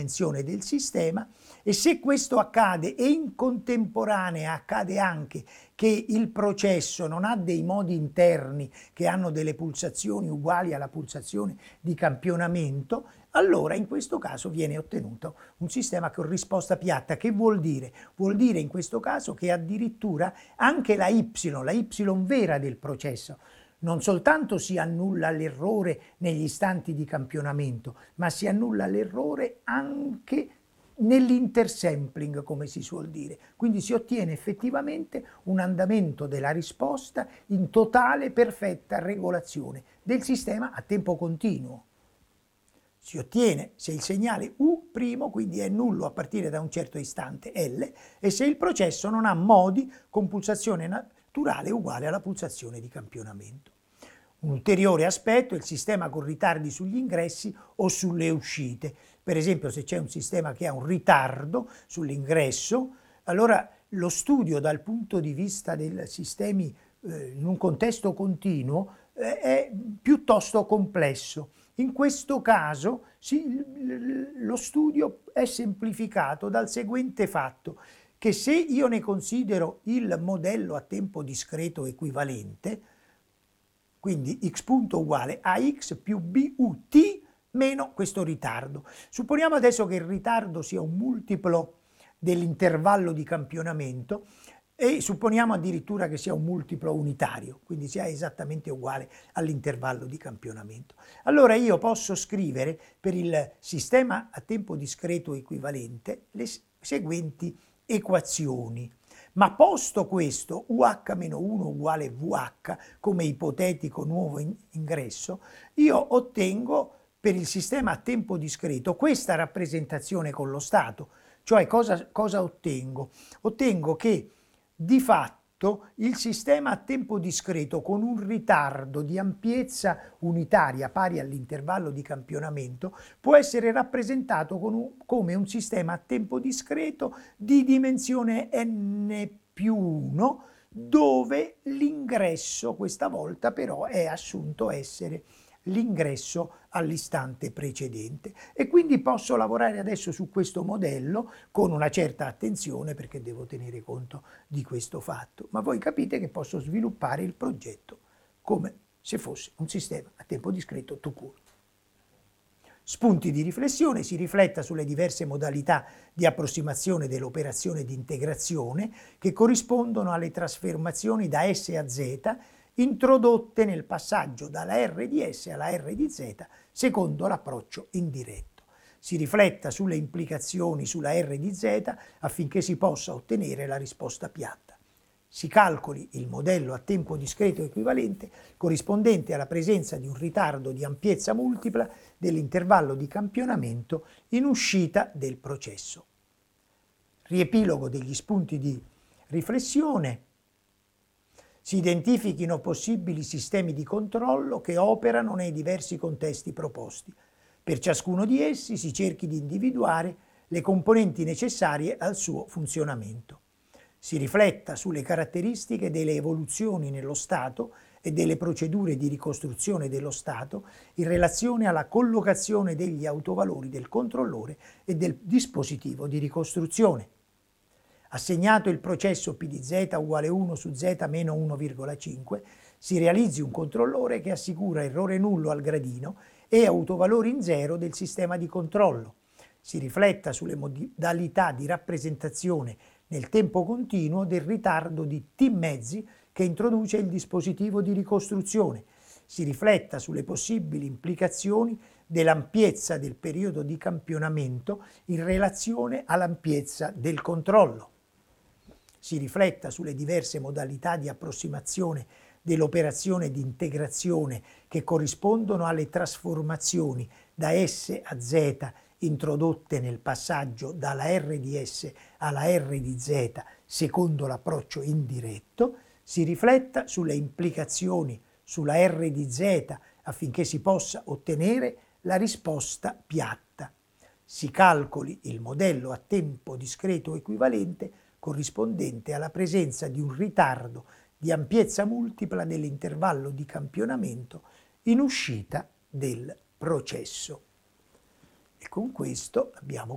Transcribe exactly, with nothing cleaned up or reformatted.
dimensione del sistema, e se questo accade e in contemporanea accade anche che il processo non ha dei modi interni che hanno delle pulsazioni uguali alla pulsazione di campionamento, allora in questo caso viene ottenuto un sistema con risposta piatta. Che vuol dire? Vuol dire in questo caso che addirittura anche la Y, la Y vera del processo, non soltanto si annulla l'errore negli istanti di campionamento, ma si annulla l'errore anche nell'intersampling, come si suol dire. Quindi si ottiene effettivamente un andamento della risposta in totale perfetta regolazione del sistema a tempo continuo. Si ottiene se il segnale U', quindi è nullo a partire da un certo istante L, e se il processo non ha modi con pulsazione naturale uguale alla pulsazione di campionamento. Un ulteriore aspetto è il sistema con ritardi sugli ingressi o sulle uscite. Per esempio, se c'è un sistema che ha un ritardo sull'ingresso, allora lo studio dal punto di vista dei sistemi eh, in un contesto continuo eh, è piuttosto complesso. In questo caso sì, lo studio è semplificato dal seguente fatto, che se io ne considero il modello a tempo discreto equivalente, quindi x punto uguale a x più but meno questo ritardo. Supponiamo adesso che il ritardo sia un multiplo dell'intervallo di campionamento e supponiamo addirittura che sia un multiplo unitario, quindi sia esattamente uguale all'intervallo di campionamento. Allora io posso scrivere per il sistema a tempo discreto equivalente le seguenti equazioni. Ma posto questo, U H meno uno uguale V H come ipotetico nuovo ingresso, io ottengo per il sistema a tempo discreto questa rappresentazione con lo stato. Cioè cosa, cosa ottengo? Ottengo che di fatto il sistema a tempo discreto con un ritardo di ampiezza unitaria pari all'intervallo di campionamento può essere rappresentato con un, come un sistema a tempo discreto di dimensione n più uno, dove l'ingresso questa volta però è assunto essere l'ingresso all'istante precedente, e quindi posso lavorare adesso su questo modello con una certa attenzione perché devo tenere conto di questo fatto, ma voi capite che posso sviluppare il progetto come se fosse un sistema a tempo discreto tout court. Spunti di riflessione: si rifletta sulle diverse modalità di approssimazione dell'operazione di integrazione che corrispondono alle trasformazioni da S a Z introdotte nel passaggio dalla R di S alla R di Z secondo l'approccio indiretto. Si rifletta sulle implicazioni sulla R di Z affinché si possa ottenere la risposta piatta. Si calcoli il modello a tempo discreto equivalente corrispondente alla presenza di un ritardo di ampiezza multipla dell'intervallo di campionamento in uscita del processo. Riepilogo degli spunti di riflessione. Si identifichino possibili sistemi di controllo che operano nei diversi contesti proposti. Per ciascuno di essi si cerchi di individuare le componenti necessarie al suo funzionamento. Si rifletta sulle caratteristiche delle evoluzioni nello stato e delle procedure di ricostruzione dello stato in relazione alla collocazione degli autovalori del controllore e del dispositivo di ricostruzione. Assegnato il processo P di Z uguale uno su Z meno uno virgola cinque, si realizzi un controllore che assicura errore nullo al gradino e autovalori in zero del sistema di controllo. Si rifletta sulle modalità di rappresentazione nel tempo continuo del ritardo di T mezzi che introduce il dispositivo di ricostruzione. Si rifletta sulle possibili implicazioni dell'ampiezza del periodo di campionamento in relazione all'ampiezza del controllo. Si rifletta sulle diverse modalità di approssimazione dell'operazione di integrazione che corrispondono alle trasformazioni da S a Z introdotte nel passaggio dalla R di S alla R di Z secondo l'approccio indiretto. Si rifletta sulle implicazioni sulla R di Z affinché si possa ottenere la risposta piatta. Si calcoli il modello a tempo discreto equivalente corrispondente alla presenza di un ritardo di ampiezza multipla dell'intervallo di campionamento in uscita del processo. E con questo abbiamo